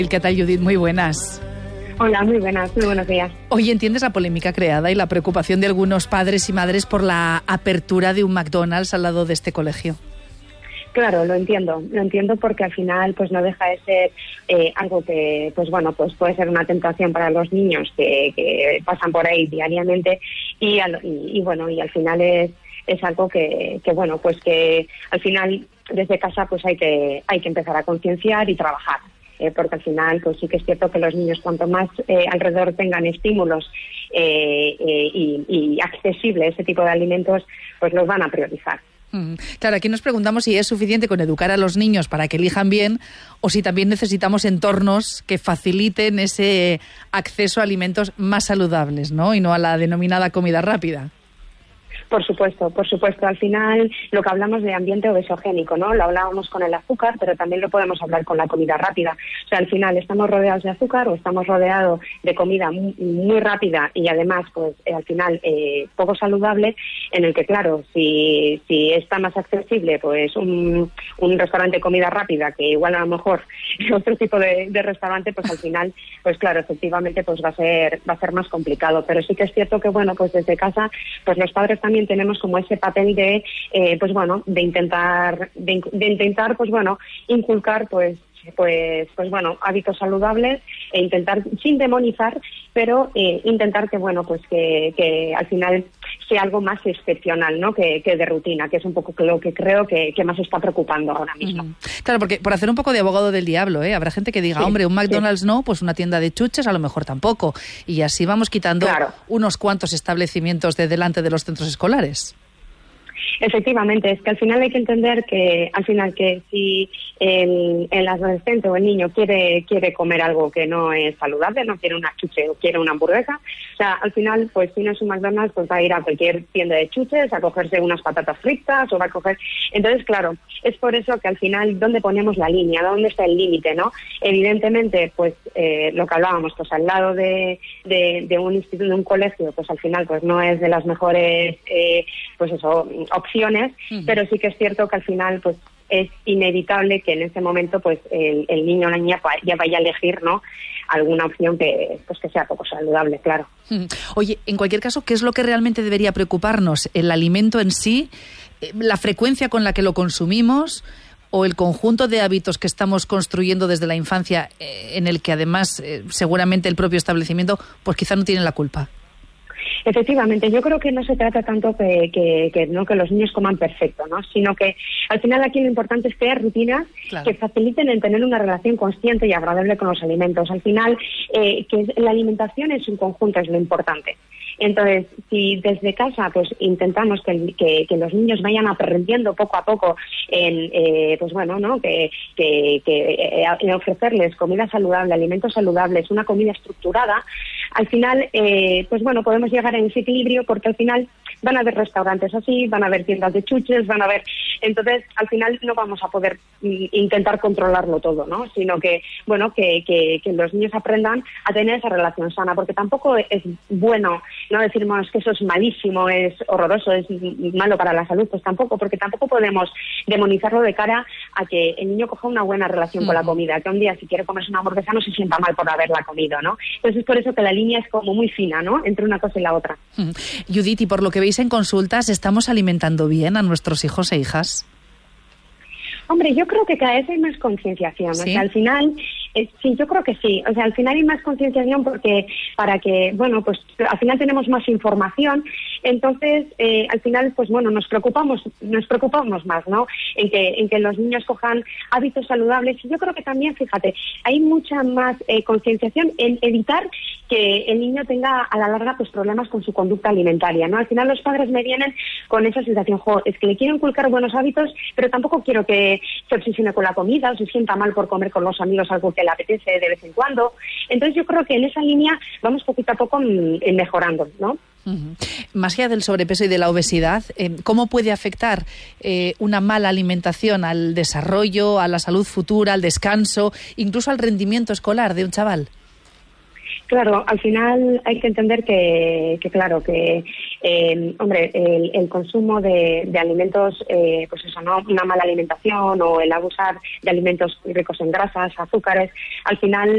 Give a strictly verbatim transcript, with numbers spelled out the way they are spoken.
¿Qué tal, Judith? Muy buenas. Hola, muy buenas, muy buenos días. Hoy entiendes la polémica creada y la preocupación de algunos padres y madres por la apertura de un McDonald's al lado de este colegio. Claro, lo entiendo, lo entiendo porque al final pues no deja de ser eh, algo que pues bueno pues puede ser una tentación para los niños que, que pasan por ahí diariamente y, al, y, y bueno y al final es es algo que, que bueno pues que al final desde casa pues hay que hay que empezar a concienciar y trabajar. Eh, porque al final pues sí que es cierto que los niños cuanto más eh, alrededor tengan estímulos eh, eh, y, y accesible ese tipo de alimentos, pues los van a priorizar. Mm. Claro, aquí nos preguntamos si es suficiente con educar a los niños para que elijan bien o si también necesitamos entornos que faciliten ese acceso a alimentos más saludables, ¿no? Y no a la denominada comida rápida. Por supuesto, por supuesto. Al final lo que hablamos de ambiente obesogénico, ¿no? Lo hablábamos con el azúcar, pero también lo podemos hablar con la comida rápida. O sea, al final estamos rodeados de azúcar o estamos rodeados de comida muy, muy rápida y además, pues, eh, al final eh, poco saludable, en el que, claro, si, si está más accesible, pues, un, un restaurante de comida rápida, que igual a lo mejor otro tipo de, de restaurante, pues, al final, pues, claro, efectivamente, pues, va a ser va a ser más complicado. Pero sí que es cierto que, bueno, pues, desde casa, pues, los padres también tenemos como ese papel de eh, pues bueno de intentar de, de intentar pues bueno inculcar pues pues pues bueno hábitos saludables e intentar sin demonizar pero eh, intentar que bueno pues que, que al final sea algo más excepcional, ¿no? que, que de rutina, que es un poco lo que creo que, que más está preocupando ahora mismo. Uh-huh. Claro, porque por hacer un poco de abogado del diablo, ¿eh? Habrá gente que diga, sí, hombre, un McDonald's sí. no, pues una tienda de chuches a lo mejor tampoco. Y así vamos quitando claro. unos cuantos establecimientos de delante de los centros escolares. Efectivamente, es que al final hay que entender que al final que si el, el adolescente o el niño quiere quiere comer algo que no es saludable, no quiere una chuche o quiere una hamburguesa, o sea, al final, pues si no es un McDonald's, pues va a ir a cualquier tienda de chuches a cogerse unas patatas fritas o va a coger... Entonces, claro, es por eso que al final, ¿dónde ponemos la línea? ¿Dónde está el límite, no? Evidentemente, pues eh, lo que hablábamos, pues al lado de, de, de un instituto, de un colegio, pues al final, pues no es de las mejores, eh, pues eso, opciones, uh-huh. pero sí que es cierto que al final, pues es inevitable que en ese momento pues el, el niño o la niña ya vaya a elegir, ¿no?, alguna opción que pues que sea poco saludable, claro. Oye, en cualquier caso, ¿qué es lo que realmente debería preocuparnos? ¿El alimento en sí? ¿La frecuencia con la que lo consumimos? ¿O el conjunto de hábitos que estamos construyendo desde la infancia, eh, en el que además eh, seguramente el propio establecimiento pues quizá no tiene la culpa? Efectivamente, yo creo que no se trata tanto que, que, que no que los niños coman perfecto, ¿no?, sino que al final aquí lo importante es crear rutinas claro. que faciliten el tener una relación consciente y agradable con los alimentos. Al final, eh, que la alimentación en su conjunto es lo importante. Entonces, si desde casa pues intentamos que, que, que los niños vayan aprendiendo poco a poco en, eh, pues bueno, ¿no?, que, que, que eh, en ofrecerles comida saludable, alimentos saludables, una comida estructurada, al final, eh, pues bueno, podemos llegar a ese equilibrio porque al final van a haber restaurantes así, van a haber tiendas de chuches, van a haber... Entonces, al final no vamos a poder mm, intentar controlarlo todo, ¿no?, sino que, bueno, que, que, que los niños aprendan a tener esa relación sana, porque tampoco es bueno no decimos que eso es malísimo, es horroroso, es malo para la salud, pues tampoco, porque tampoco podemos demonizarlo de cara a que el niño coja una buena relación mm. con la comida, que un día si quiere comerse una hamburguesa no se sienta mal por haberla comido, ¿no? Entonces es por eso que la línea es como muy fina, ¿no?, entre una cosa y la otra. Mm. Judith, y por lo que veis en consultas, ¿estamos alimentando bien a nuestros hijos e hijas? Hombre, yo creo que cada vez hay más concienciación, ¿sí? O sea, al final... Eh, sí, yo creo que sí. O sea, al final hay más concienciación porque para que, bueno, pues al final tenemos más información. Entonces, eh, al final, pues bueno, nos preocupamos, nos preocupamos más, ¿no? En que, en que los niños cojan hábitos saludables. Y yo creo que también, fíjate, hay mucha más eh, concienciación en evitar que el niño tenga a la larga pues problemas con su conducta alimentaria, ¿no? Al final los padres me vienen con esa sensación, jo, es que le quiero inculcar buenos hábitos, pero tampoco quiero que se obsesione con la comida o se sienta mal por comer con los amigos algo que le apetece de vez en cuando. Entonces yo creo que en esa línea vamos poquito a poco mejorando, ¿no? Uh-huh. Más allá del sobrepeso y de la obesidad, eh, ¿cómo puede afectar eh, una mala alimentación al desarrollo, a la salud futura, al descanso, incluso al rendimiento escolar de un chaval? Claro, al final hay que entender que, que claro, que, eh, hombre, el, el consumo de, de alimentos, eh, pues eso, ¿no? Una mala alimentación o el abusar de alimentos ricos en grasas, azúcares, al final